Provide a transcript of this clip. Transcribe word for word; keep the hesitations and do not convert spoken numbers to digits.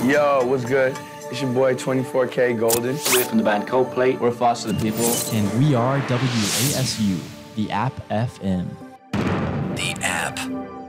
Yo, what's good? It's your boy twenty-four K Golden. We're from the band Coldplay. We're Foster the People. And we are W A S U, the App F M. The App.